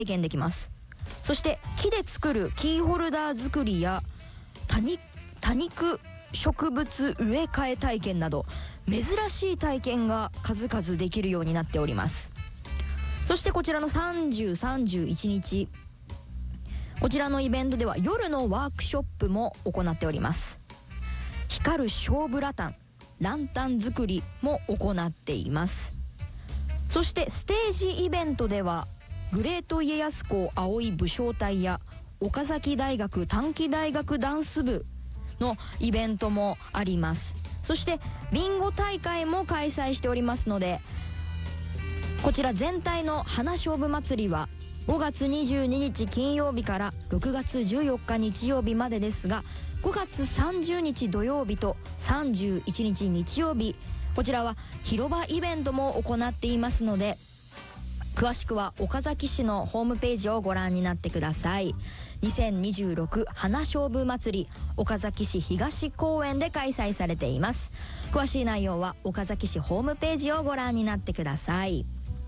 体験できます。そして木で作るキーホルダー作りや多肉植物植え替え体験など珍しい体験が数々できるようになっております。そしてこちらの30、31日、こちらのイベントでは夜のワークショップも行っております。光る勝負ランタン作りも行っています。そしてステージイベントではグレート家康公葵武将隊や岡崎大学短期大学ダンス部のイベントもあります。そしてビンゴ大会も開催しておりますので、こちら全体の花勝負祭りは5月22日金曜日から6月14日日曜日までですが、5月30日土曜日と31日日曜日、こちらは広場イベントも行っていますので、詳しくは岡崎市のホームページをご覧になってください。2026花勝負祭り、岡崎市東公園で開催されています。詳しい内容は岡崎市ホームページをご覧になってください。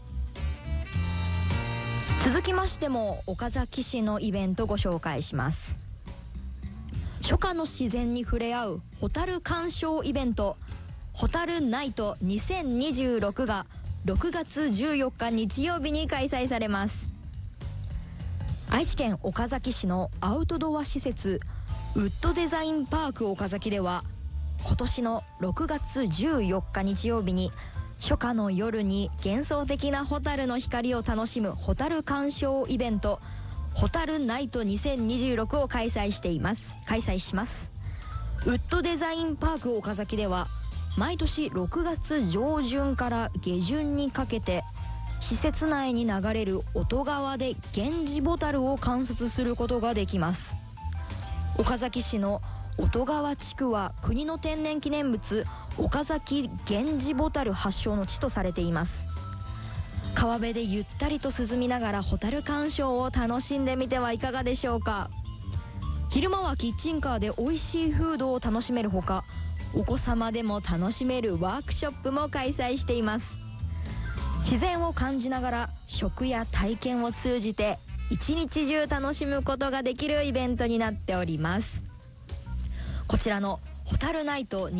続きましても岡崎市のイベントご紹介します。初夏の自然に触れ合うホタル鑑賞イベント、ホタルナイト2026が6月14日日曜日に開催されます。愛知県岡崎市のアウトドア施設ウッドデザインパーク岡崎では、今年の6月14日日曜日に初夏の夜に幻想的なホタルの光を楽しむホタル鑑賞イベント、ホタルナイト2026を開催します。ウッドデザインパーク岡崎では毎年6月上旬から下旬にかけて施設内に流れる音川でゲンジボタルを観察することができます。岡崎市の音川地区は国の天然記念物岡崎ゲンジボタル発祥の地とされています。川辺でゆったりと涼みながらホタル鑑賞を楽しんでみてはいかがでしょうか。昼間はキッチンカーで美味しいフードを楽しめるほか、お子様でも楽しめるワークショップも開催しています。自然を感じながら食や体験を通じて一日中楽しむことができるイベントになっております。こちらのホタルナイト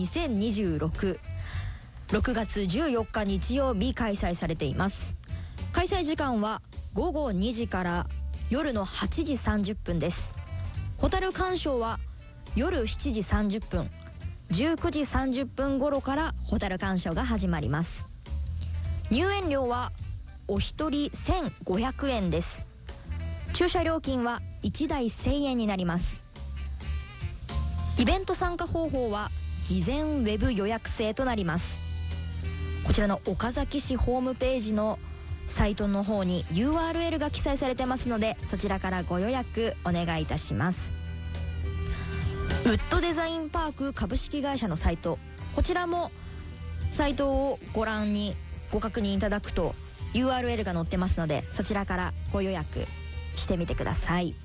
2026、6月14日日曜日開催されています。開催時間は午後2時から夜の8時30分です。ホタル鑑賞は夜7時30分、19時30分頃からホタル鑑賞が始まります。入園料はお一人1500円です。駐車料金は1台1000円になります。イベント参加方法は事前ウェブ予約制となります。こちらの岡崎市ホームページのサイトの方に URL が記載されてますので、そちらからご予約お願いいたします。ウッドデザインパーク株式会社のサイト、こちらもサイトをご確認いただくと URL が載ってますので、そちらからご予約してみてください。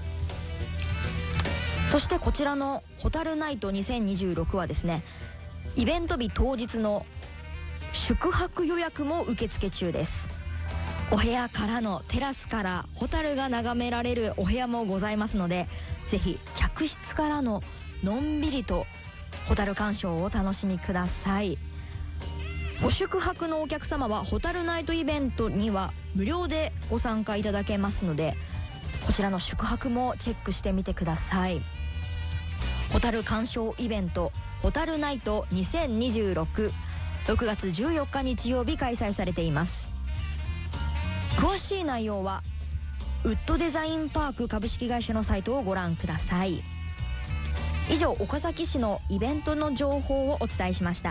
そしてこちらのホタルナイト2026はですね、イベント日当日の宿泊予約も受付中です。お部屋からのテラスからホタルが眺められるお部屋もございますので、ぜひ客室からののんびりとホタル鑑賞をお楽しみください。ご宿泊のお客様はホタルナイトイベントには無料でご参加いただけますので、こちらの宿泊もチェックしてみてください。ホタル鑑賞イベントホタルナイト2026、6月14日日曜日開催されています。詳しい内容はウッドデザインパーク株式会社のサイトをご覧ください。以上、岡崎市のイベントの情報をお伝えしました。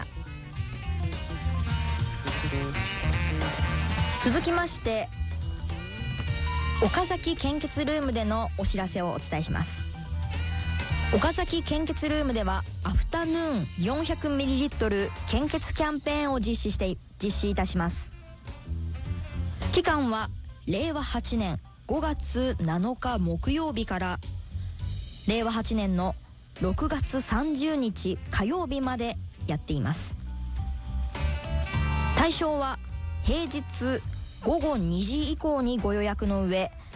続きまして岡崎献血ルームでのお知らせをお伝えします。岡崎献血ルームではアフタヌーン 400ml 献血キャンペーンを実施いたします。期間は令和8年5月7日木曜日から令和8年の6月30日火曜日までやっています。対象は平日午後2時以降にご予約の上、